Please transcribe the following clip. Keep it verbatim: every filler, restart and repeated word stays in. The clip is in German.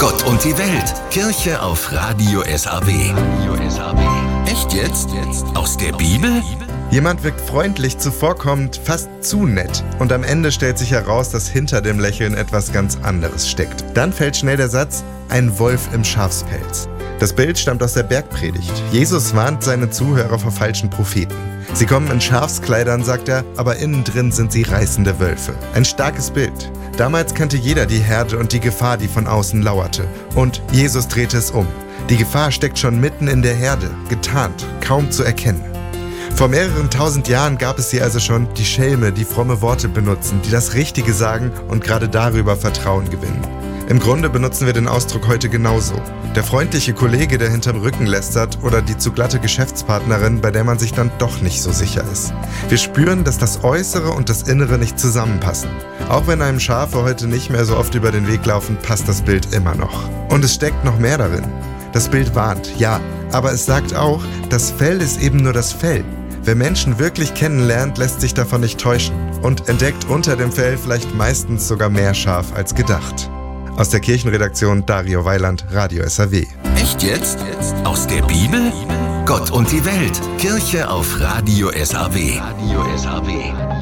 Gott und die Welt. Kirche auf Radio S A W. Echt jetzt? Aus der Bibel? Jemand wirkt freundlich, zuvorkommend, fast zu nett. Und am Ende stellt sich heraus, dass hinter dem Lächeln etwas ganz anderes steckt. Dann fällt schnell der Satz, ein Wolf im Schafspelz. Das Bild stammt aus der Bergpredigt. Jesus warnt seine Zuhörer vor falschen Propheten. Sie kommen in Schafskleidern, sagt er, aber innen drin sind sie reißende Wölfe. Ein starkes Bild. Damals kannte jeder die Herde und die Gefahr, die von außen lauerte. Und Jesus drehte es um. Die Gefahr steckt schon mitten in der Herde, getarnt, kaum zu erkennen. Vor mehreren tausend Jahren gab es sie also schon, die Schelme, die fromme Worte benutzen, die das Richtige sagen und gerade darüber Vertrauen gewinnen. Im Grunde benutzen wir den Ausdruck heute genauso. Der freundliche Kollege, der hinterm Rücken lästert, oder die zu glatte Geschäftspartnerin, bei der man sich dann doch nicht so sicher ist. Wir spüren, dass das Äußere und das Innere nicht zusammenpassen. Auch wenn einem Schafe heute nicht mehr so oft über den Weg laufen, passt das Bild immer noch. Und es steckt noch mehr darin. Das Bild warnt, ja, aber es sagt auch, das Fell ist eben nur das Fell. Wer Menschen wirklich kennenlernt, lässt sich davon nicht täuschen und entdeckt unter dem Fell vielleicht meistens sogar mehr Schaf als gedacht. Aus der Kirchenredaktion Dario Weiland, Radio S A W. Echt jetzt? Aus der Bibel? Gott und die Welt. Kirche auf Radio S A W.